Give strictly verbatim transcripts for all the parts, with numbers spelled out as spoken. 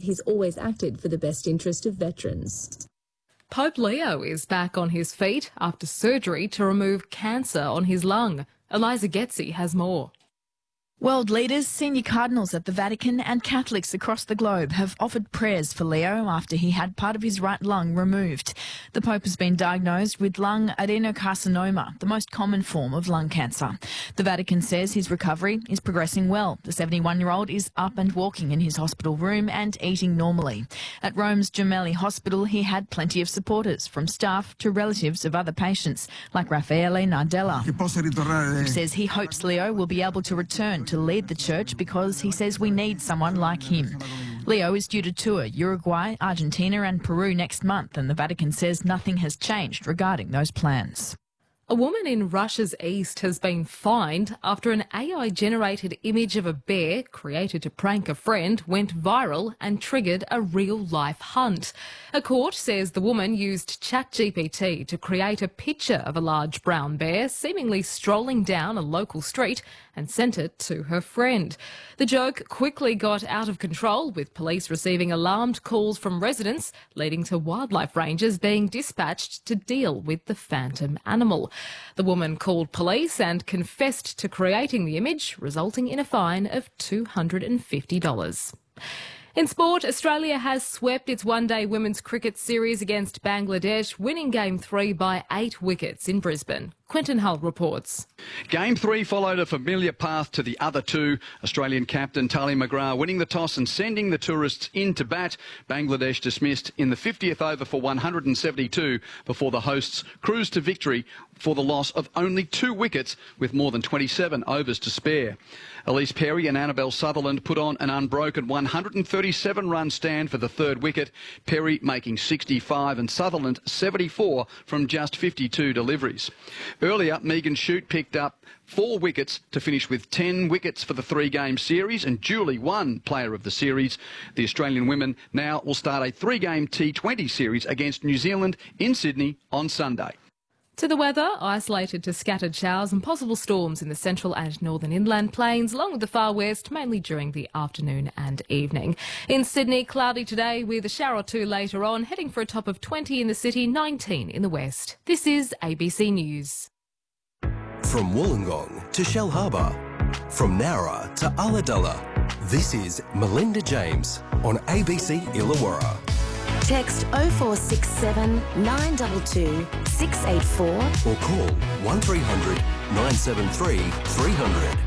he's always acted for the best interest of veterans. Pope Leo is back on his feet after surgery to remove cancer on his lung. Eliza Getzi has more. World leaders, senior cardinals at the Vatican and Catholics across the globe have offered prayers for Leo after he had part of his right lung removed. The Pope has been diagnosed with lung adenocarcinoma, the most common form of lung cancer. The Vatican says his recovery is progressing well. The seventy-one-year-old is up and walking in his hospital room and eating normally. At Rome's Gemelli Hospital, he had plenty of supporters, from staff to relatives of other patients, like Raffaele Nardella, who says he hopes Leo will be able to return to lead the church because he says we need someone like him. Leo is due to tour Uruguay, Argentina and Peru next month, and the Vatican says nothing has changed regarding those plans. A woman in Russia's east has been fined after an A I-generated image of a bear created to prank a friend went viral and triggered a real-life hunt. A court says the woman used ChatGPT to create a picture of a large brown bear seemingly strolling down a local street and sent it to her friend. The joke quickly got out of control, with police receiving alarmed calls from residents, leading to wildlife rangers being dispatched to deal with the phantom animal. The woman called police and confessed to creating the image, resulting in a fine of two hundred fifty dollars. In sport, Australia has swept its one-day women's cricket series against Bangladesh, winning Game three by eight wickets in Brisbane. Quentin Hull reports. Game three followed a familiar path to the other two. Australian captain Tali McGrath winning the toss and sending the tourists in to bat. Bangladesh dismissed in the fiftieth over for one hundred seventy-two before the hosts cruised to victory for the loss of only two wickets with more than twenty-seven overs to spare. Elise Perry and Annabelle Sutherland put on an unbroken one hundred thirty-seven run stand for the third wicket, Perry making sixty-five and Sutherland seventy-four from just fifty-two deliveries. Earlier, Megan Shute picked up four wickets to finish with ten wickets for the three-game series and duly won Player of the Series. The Australian women now will start a three-game T twenty series against New Zealand in Sydney on Sunday. To the weather, isolated to scattered showers and possible storms in the central and northern inland plains, along with the far west, mainly during the afternoon and evening. In Sydney, cloudy today with a shower or two later on, heading for a top of twenty in the city, nineteen in the west. This is A B C News. From Wollongong to Shell Harbour, from Nowra to Ulladulla, this is Melinda James on A B C Illawarra. Text oh four six seven, nine two two, six eight four or call one three hundred, nine seven three, three hundred.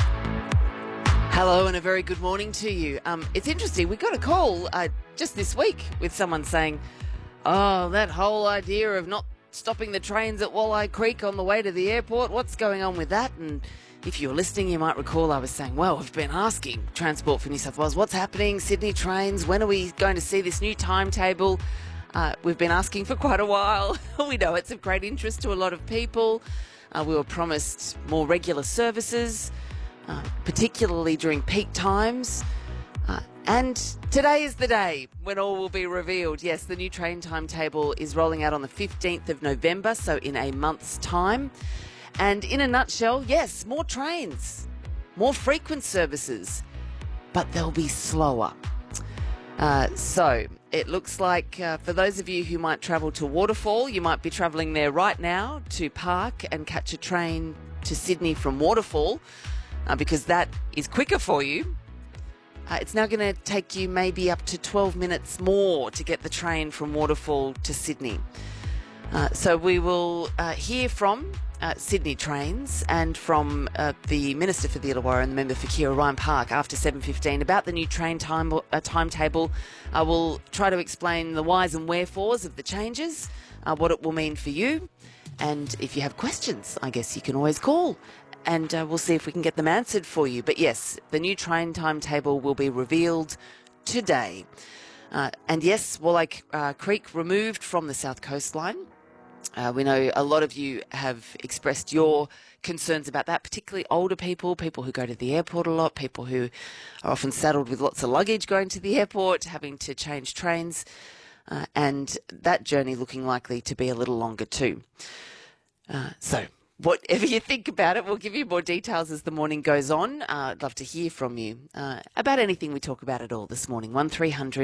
Hello and a very good morning to you. Um, it's interesting, we got a call uh, just this week with someone saying, oh, that whole idea of not stopping the trains at Walleye Creek on the way to the airport, what's going on with that? And if you're listening, you might recall I was saying, well, we've been asking Transport for New South Wales, what's happening, Sydney trains, when are we going to see this new timetable? Uh, we've been asking for quite a while. We know it's of great interest to a lot of people. Uh, we were promised more regular services, uh, particularly during peak times. Uh, and today is the day when all will be revealed. Yes, the new train timetable is rolling out on the fifteenth of November, so in a month's time. And in a nutshell, yes, more trains, more frequent services, but they'll be slower. Uh, so it looks like uh, for those of you who might travel to Waterfall, you might be travelling there right now to park and catch a train to Sydney from Waterfall, uh, because that is quicker for you. Uh, it's now going to take you maybe up to twelve minutes more to get the train from Waterfall to Sydney. Uh, so we will uh, hear from Uh, Sydney Trains and from uh, the Minister for the Illawarra and the member for Keira, Ryan Park, after seven fifteen about the new train time uh, timetable. Uh, we'll try to explain the whys and wherefores of the changes, uh, what it will mean for you. And if you have questions, I guess you can always call and uh, we'll see if we can get them answered for you. But yes, the new train timetable will be revealed today. Uh, and yes, Walleye uh, Creek removed from the South Coastline. Uh, we know a lot of you have expressed your concerns about that, particularly older people, people who go to the airport a lot, people who are often saddled with lots of luggage going to the airport, having to change trains, uh, and that journey looking likely to be a little longer too. Uh, so whatever you think about it, we'll give you more details as the morning goes on. Uh, I'd love to hear from you uh, about anything we talk about at all this morning. one three hundred